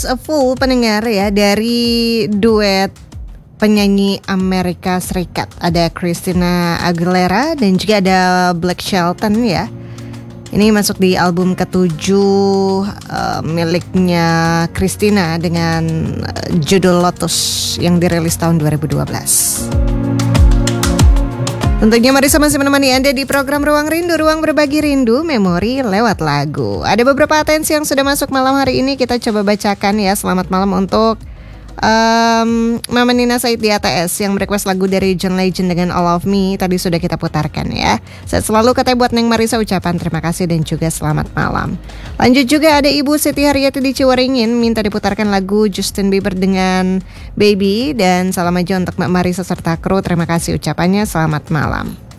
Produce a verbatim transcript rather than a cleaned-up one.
A full pendengar ya dari duet penyanyi Amerika Serikat. Ada Christina Aguilera dan juga ada Blake Shelton ya. Ini masuk di album ketujuh uh, miliknya Christina dengan uh, judul Lotus yang dirilis tahun dua ribu dua belas. Tentunya Marisa masih menemani Anda di program Ruang Rindu, ruang berbagi rindu, memori lewat lagu. Ada beberapa atensi yang sudah masuk malam hari ini, kita coba bacakan ya. Selamat malam untuk um, Mama Nina Said di A T S yang request lagu dari John Legend dengan All of Me. Tadi sudah kita putarkan ya. Saya selalu katanya buat Neng Marisa ucapan terima kasih dan juga selamat malam. Lanjut juga ada Ibu Siti Haryati di Ciwaringin minta diputarkan lagu Justin Bieber dengan Baby. Dan salam aja untuk Mbak Marisa serta kru. Terima kasih ucapannya, selamat malam.